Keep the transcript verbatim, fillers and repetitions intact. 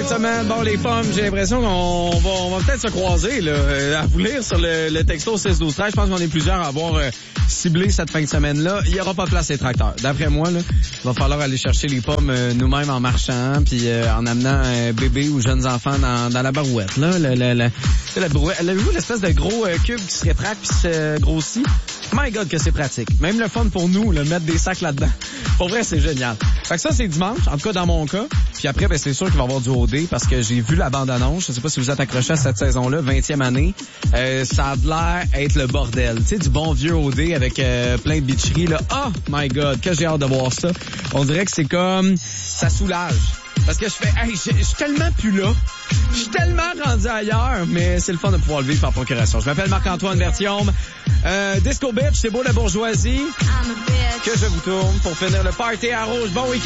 fin de semaine. Bon, les pommes, j'ai l'impression qu'on va, on va peut-être se croiser, là, à vous lire sur le, le texto six douze treize. Je pense qu'on est plusieurs à avoir euh, ciblé cette fin de semaine-là. Il n'y aura pas de place les tracteurs. D'après moi, là, il va falloir aller chercher les pommes euh, nous-mêmes en marchant, puis euh, en amenant euh, bébés ou jeunes enfants dans, dans la barouette, là. Le, le, le, la barouette. Avez-vous l'espèce de gros euh, cube qui se rétracte puis se euh, grossit? My God, que c'est pratique. Même le fun pour nous, le mettre des sacs là-dedans. Pour vrai, c'est génial. Fait que ça, c'est dimanche, en tout cas dans mon cas. Puis après, ben c'est sûr qu'il va y avoir du O D parce que j'ai vu la bande-annonce. Je sais pas si vous êtes accrochés à cette saison-là, vingtième année. Euh, ça a l'air être le bordel. Tu sais, du bon vieux O D avec euh, plein de bitcheries, là. Oh my God, que j'ai hâte de voir ça. On dirait que c'est comme... ça soulage. Parce que je fais, hey, je suis tellement plus là. Je suis tellement rendu ailleurs, mais c'est le fun de pouvoir le vivre par procuration. Je m'appelle Marc-Antoine Berthiaume. Euh, Disco Bitch, c'est beau la bourgeoisie. Que je vous tourne pour finir le party à rouge. Bon week-end.